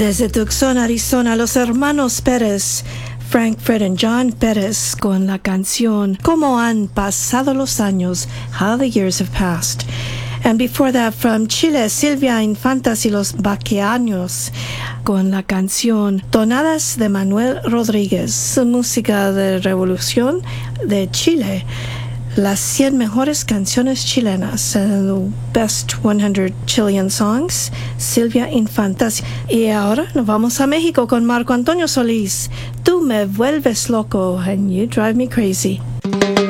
Desde Tucson, Arizona, los hermanos Pérez, Frank, Fred and John Pérez, con la canción Cómo han pasado los años, How the Years Have Passed. And before that, from Chile, Silvia Infantas y los Baqueanos, con la canción Tonadas de Manuel Rodríguez, música de revolución de Chile. Las 100 mejores canciones chilenas, the best 100 Chilean songs, Silvia Infantas. Y ahora nos vamos a México con Marco Antonio Solís. Tú me vuelves loco and you drive me crazy.